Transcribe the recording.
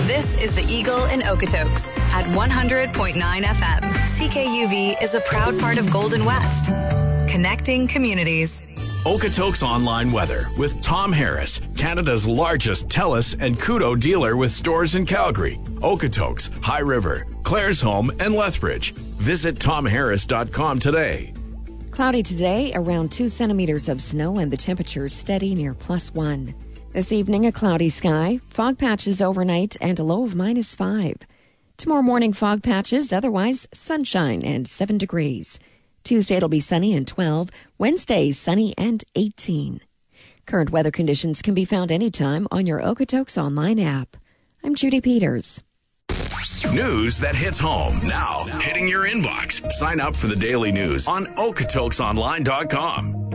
This is the Eagle in Okotoks at 100.9 FM. CKUV is a proud part of Golden West, connecting communities. Okotoks Online Weather with Tom Harris, Canada's largest TELUS and Koodo dealer with stores in Calgary, Okotoks, High River, Claresholm, and Lethbridge. Visit TomHarris.com today. Cloudy today, around 2 centimeters of snow, and the temperature steady near +1. This evening, a cloudy sky, fog patches overnight, and a low of -5. Tomorrow morning, fog patches, otherwise sunshine and 7 degrees. Tuesday, it'll be sunny and 12. Wednesday, sunny and 18. Current weather conditions can be found anytime on your Okotoks Online app. I'm Judy Peters. News that hits home now, hitting your inbox. Sign up for the daily news on OkotoksOnline.com.